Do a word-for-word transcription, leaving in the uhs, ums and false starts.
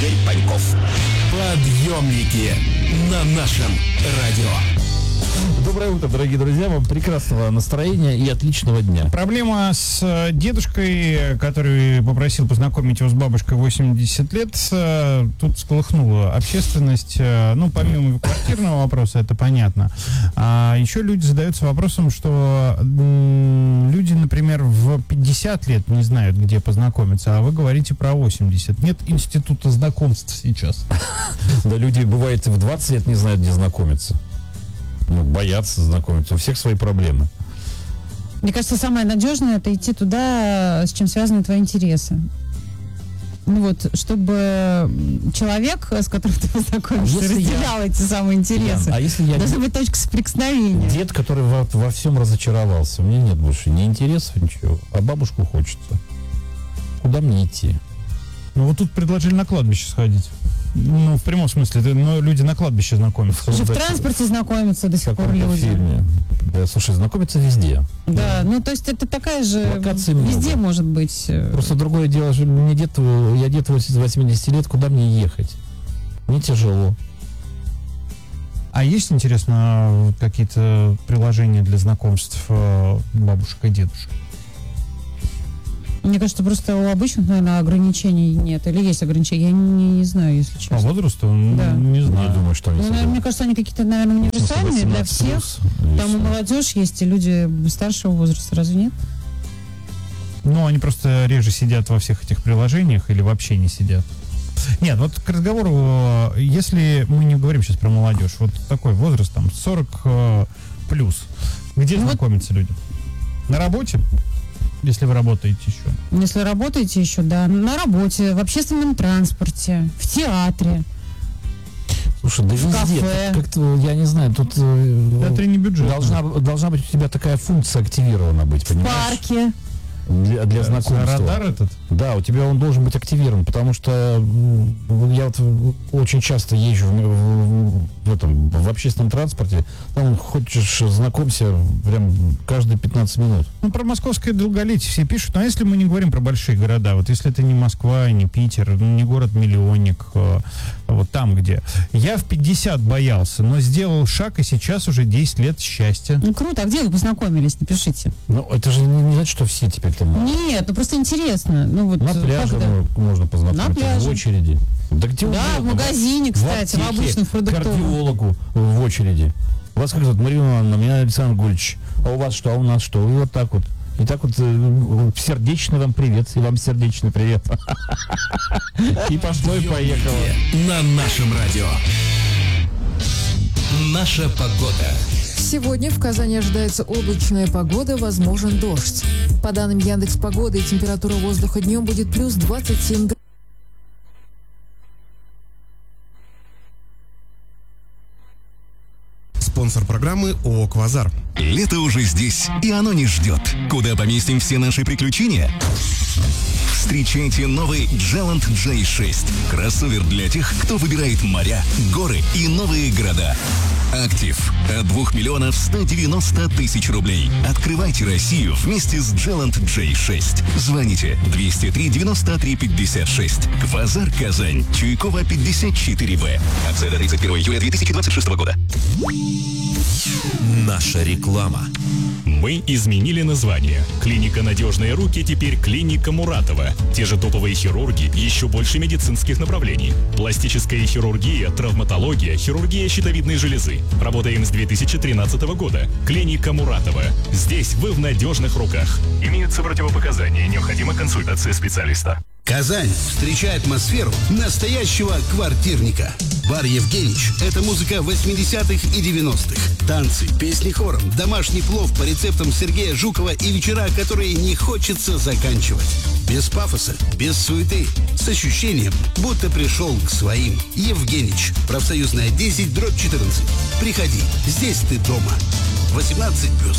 Игорь Паньков. Подъемники на нашем радио. Доброе утро, дорогие друзья. Вам прекрасного настроения и отличного дня. Проблема с дедушкой, который попросил познакомить его с бабушкой восемьдесят лет, тут всколыхнула общественность. Ну, помимо его квартирного вопроса, это понятно. А еще люди задаются вопросом, что люди, например, в пятьдесят лет не знают, где познакомиться, а вы говорите про восемьдесят. Нет института знакомств сейчас. Да, люди, бывает, в двадцать лет не знают, где знакомиться. Ну, боятся знакомиться. У всех свои проблемы. Мне кажется, самое надежное — это идти туда, с чем связаны твои интересы. Ну вот, чтобы человек, с которым ты познакомишься, если разделял я... эти самые интересы. Ян, а если я... Должна быть точка соприкосновения. Дед, который во, во всем разочаровался. У меня нет больше ни интересов, ничего. А бабушку хочется. Куда мне идти? Ну вот тут предложили на кладбище сходить. Ну, в прямом смысле, это, ну, люди на кладбище знакомятся. Уже в транспорте знакомятся до сих пор люди. Фильме. Да, слушай, знакомятся везде. Да, ну то есть это такая же... Локаций везде много. Может быть. Просто другое дело, что мне дед, я дед восьмидесяти лет, куда мне ехать? Мне тяжело. А есть, интересно, какие-то приложения для знакомств бабушек и дедушек? Мне кажется, просто у обычных, наверное, ограничений нет. Или есть ограничения, я не, не знаю, если честно. По возрасту? Да. Не знаю. Я думаю, что они... Ну, наверное, мне кажется, они какие-то, наверное, универсальные для всех. Там и молодежь есть, и люди старшего возраста, разве нет? Ну, они просто реже сидят во всех этих приложениях или вообще не сидят. Нет, вот к разговору, если мы не говорим сейчас про молодежь, вот такой возраст, там, сорок плюс, где ну знакомятся вот... люди? На работе? Если вы работаете еще. Если работаете еще, да. На работе, в общественном транспорте, в театре. Слушай, да в везде. кафе. Как-то, я не знаю, тут это не бюджет. Должна, должна быть у тебя такая функция активирована быть, понимаешь? В парке. Для, для знакомства. Радар этот? Да, у тебя он должен быть активирован, потому что я вот очень часто езжу в, в, в этом в общественном транспорте, там хочешь знакомься прям каждые пятнадцать минут. Ну, про московское долголетие все пишут, но если мы не говорим про большие города, вот если это не Москва, не Питер, не город-миллионник, вот там где. Я в пятьдесят боялся, но сделал шаг, и сейчас уже десять лет счастья. Ну, круто. А где вы познакомились? Напишите. Ну, это же не, не значит, что все теперь там... Нет, ну просто интересно. Ну, вот, на пляже можно познакомиться, на пляже. в очереди. Да, где да в магазине, кстати, в, в обычном продуктовом. Кардиологу в очереди. Вас как зовут? Марина Ивановна, меня Александр Гульевич. А у вас что, а у нас что? И вот так вот. И так вот э, сердечный вам привет, и вам сердечный привет. И пошло, и поехало. На нашем радио. Наша погода. Сегодня в Казани ожидается облачная погода, возможен дождь. По данным Яндекс.Погоды, температура воздуха днем будет плюс двадцать семь градусов. Спонсор программы ООО «Квазар». Лето уже здесь, и оно не ждет. Куда поместим все наши приключения? Встречайте новый Джеланд джей шесть. Кроссовер для тех, кто выбирает моря, горы и новые города. Актив. От двух миллионов ста девяноста тысяч рублей. Открывайте Россию вместе с Джеланд джей шесть. Звоните двести три девяносто три пятьдесят шесть. Квазар, Казань. Чуйкова, пятьдесят четыре вэ. Акция до тридцать первого июля две тысячи двадцать шестого года. Наша реклама. Мы изменили название. Клиника «Надежные руки» теперь клиника Муратова. Те же топовые хирурги, еще больше медицинских направлений. Пластическая хирургия, травматология, хирургия щитовидной железы. Работаем с две тысячи тринадцатого года. Клиника Муратова. Здесь вы в надежных руках. Имеются противопоказания, необходима консультация специалиста. Казань, встречай атмосферу настоящего квартирника. Бар «Евгенич» — это музыка восьмидесятых и девяностых. Танцы, песни хором, домашний плов по рецептам Сергея Жукова и вечера, которые не хочется заканчивать. Без пафоса, без суеты, с ощущением, будто пришел к своим. «Евгенич», профсоюзная десять, дробь четырнадцать. Приходи, здесь ты дома. восемнадцать плюс.